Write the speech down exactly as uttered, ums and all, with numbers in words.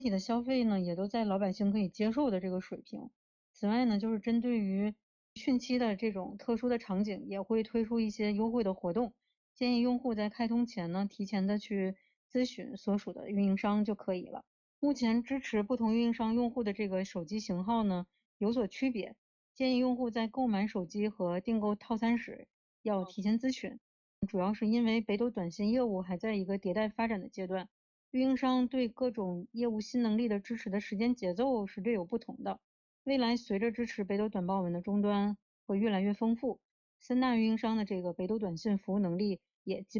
体的消费呢，也都在老百姓可以接受的这个水平。此外呢，就是针对于汛期的这种特殊的场景，也会推出一些优惠的活动，建议用户在开通前呢，提前的去咨询所属的运营商就可以了。目前支持不同运营商用户的这个手机型号呢有所区别，建议用户在购买手机和订购套餐时要提前咨询。主要是因为北斗短信业务还在一个迭代发展的阶段，运营商对各种业务新能力的支持的时间节奏是略有不同的。未来随着支持北斗短报文的终端会越来越丰富，三大运营商的这个北斗短信服务能力也基